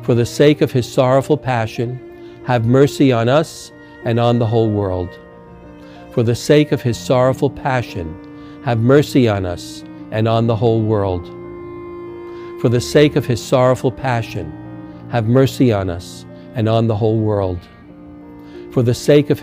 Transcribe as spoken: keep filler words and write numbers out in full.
For the sake of his sorrowful passion, have mercy on us and on the whole world. For the sake of his sorrowful passion, have mercy on us and on the whole world. For the sake of his sorrowful passion, have mercy on us and on the whole world. For the sake of